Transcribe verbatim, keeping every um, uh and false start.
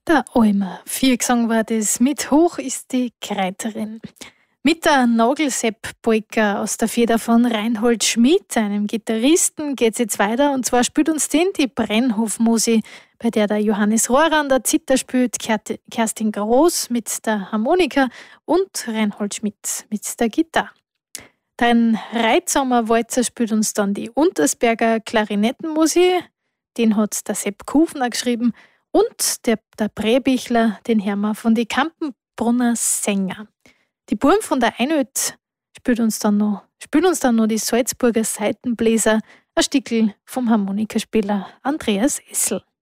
Der Almer Viergesang war das. Mit Hoch ist die Kreiterin. Mit der Nagelsepp-Polka aus der Feder von Reinhold Schmidt, einem Gitarristen, geht's jetzt weiter. Und zwar spielt uns den die Brennhof-Musi, bei der der Johannes Rohrer an der Zither spielt, Kerstin Groß mit der Harmonika und Reinhold Schmidt mit der Gitarre. Den Reitsamer Walzer spielt uns dann die Untersberger Klarinettenmusi, den hat der Sepp Kufner geschrieben, und der, der Brebichler, den hören wir von die Kampenbrunner Sänger. Die Burm von der Einöd spielt uns dann noch, spielt uns dann noch die Salzburger Seitenbläser, ein Stickel vom Harmonikaspieler Andreas Essel.